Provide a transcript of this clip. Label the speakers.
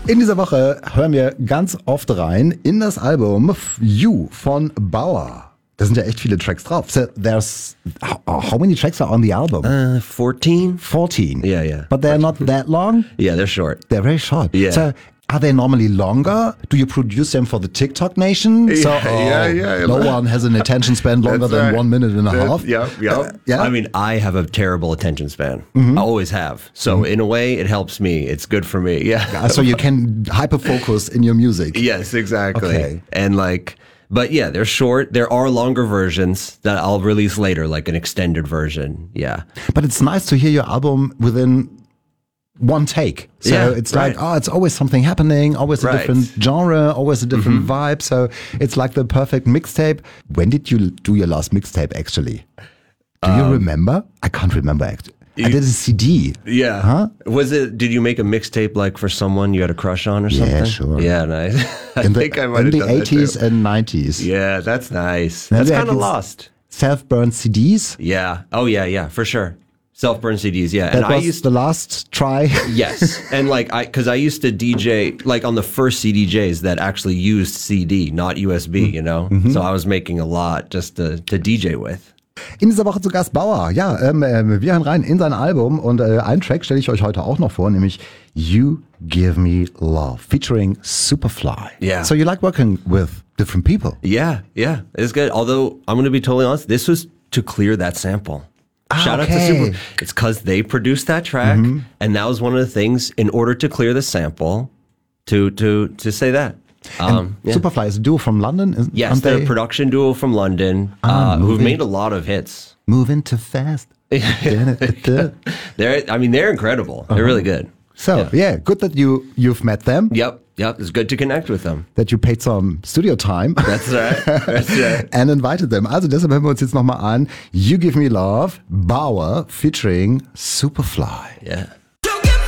Speaker 1: In dieser Woche hören wir ganz oft rein in das Album You von Bauer. Da sind ja echt viele Tracks drauf. So there's how many tracks are on the album?
Speaker 2: 14.
Speaker 1: 14.
Speaker 2: Yeah.
Speaker 1: But they're not that long?
Speaker 2: Yeah, they're short.
Speaker 1: They're very short.
Speaker 2: Yeah.
Speaker 1: So are they normally longer? Do you produce them for the TikTok nation? So,
Speaker 2: Yeah.
Speaker 1: No one has an attention span longer
Speaker 2: That's
Speaker 1: than
Speaker 2: right.
Speaker 1: 1 minute and a half.
Speaker 2: Yeah.
Speaker 1: Yeah.
Speaker 2: I mean, I have a terrible attention span. I always have. So in a way, it helps me. It's good for me. Yeah.
Speaker 1: So you can hyper-focus in your music.
Speaker 2: Yes, exactly.
Speaker 1: Okay.
Speaker 2: And but yeah, they're short. There are longer versions that I'll release later, like an extended version. Yeah.
Speaker 1: But it's nice to hear your album within one take. So
Speaker 2: Yeah,
Speaker 1: it's
Speaker 2: right.
Speaker 1: like, it's always something happening, always a
Speaker 2: Right.
Speaker 1: different genre, always a different vibe. So it's like the perfect mixtape. When did you do your last mixtape actually? Do you remember? I can't remember actually. I did a CD.
Speaker 2: Yeah.
Speaker 1: Huh?
Speaker 2: Did you make a mixtape like for someone you had a crush on or something?
Speaker 1: Yeah, sure.
Speaker 2: Yeah, nice. I
Speaker 1: In
Speaker 2: think I might
Speaker 1: in
Speaker 2: have
Speaker 1: the
Speaker 2: done that
Speaker 1: 80s
Speaker 2: too.
Speaker 1: and 90s.
Speaker 2: Yeah, that's nice.
Speaker 1: Now
Speaker 2: That's
Speaker 1: they
Speaker 2: kind of
Speaker 1: had
Speaker 2: lost.
Speaker 1: Self-burned CDs.
Speaker 2: Yeah. Oh, yeah, for sure. Self-burn CDs, yeah. And
Speaker 1: That
Speaker 2: I
Speaker 1: was
Speaker 2: used
Speaker 1: the last try.
Speaker 2: yes. And because I used to DJ, like on the first CDJs that actually used CD, not USB, you know? So I was making a lot just to DJ with.
Speaker 1: In dieser Woche zu Gast Bauer. Ja, wir hören rein in sein Album und einen Track stelle ich euch heute auch noch vor, nämlich You Give Me Love, featuring Superfly.
Speaker 2: Yeah.
Speaker 1: So you like working with different people?
Speaker 2: Yeah, it's good. Although I'm going to be totally honest, this was to clear that sample. Shout out to
Speaker 1: okay.
Speaker 2: Super. It's because they produced that track, and that was one of the things in order to clear the sample to say that. Yeah.
Speaker 1: Superfly is a duo from London,
Speaker 2: Yes,
Speaker 1: aren't
Speaker 2: they're a
Speaker 1: they?
Speaker 2: production duo from London who've made a lot of hits.
Speaker 1: Moving too fast.
Speaker 2: They're incredible. They're really good.
Speaker 1: So, yeah, good that you've met them,
Speaker 2: Yep. It's good to connect with them.
Speaker 1: that you paid some studio time.
Speaker 2: That's right.
Speaker 1: And invited them. Also deshalb hören wir uns jetzt nochmal an. You Give Me Love, Bauer featuring Superfly.
Speaker 2: Yeah.